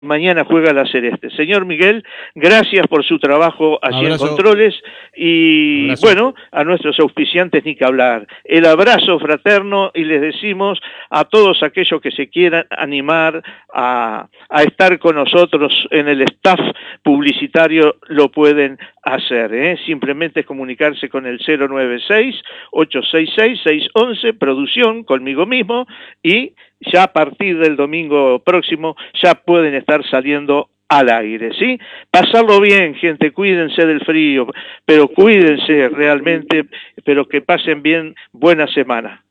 Mañana juega la Celeste. Señor Miguel, gracias por su trabajo allí en controles y bueno, a nuestros auspiciantes ni que hablar. El abrazo fraterno y les decimos a todos aquellos que se quieran animar a estar con nosotros en el staff publicitario, lo pueden hacer, ¿eh? Simplemente es comunicarse con el 096-866-611, producción, conmigo mismo, y ya a partir del domingo próximo ya pueden estar saliendo al aire, ¿sí? Pasarlo bien, gente, cuídense del frío, pero cuídense realmente, pero que pasen bien, buena semana.